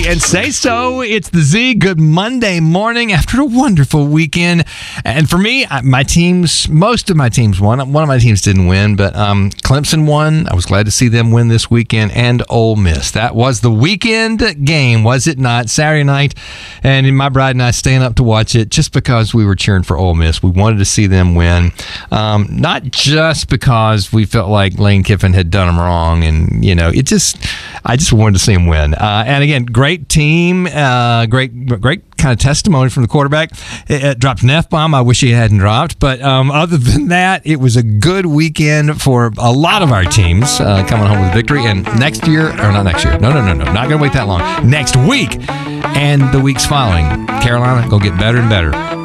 Victory and Say So. It's the Z. Good Monday morning after a wonderful weekend. And for me, most of my teams won. One of my teams didn't win, but Clemson won. I was glad to see them win this weekend. And Ole Miss. That was the weekend game, was it not? Saturday night. And my bride and I staying up to watch it just because we were cheering for Ole Miss. We wanted to see them win. Not just because we felt like Lane Kiffin had done them wrong. And, I just wanted to see him win. And again, great team, great kind of testimony from the quarterback. It dropped an F-bomb I wish he hadn't dropped. But other than that, it was a good weekend for a lot of our teams coming home with victory. And not next year. No, not going to wait that long. Next week and the weeks following, Carolina, go get better and better.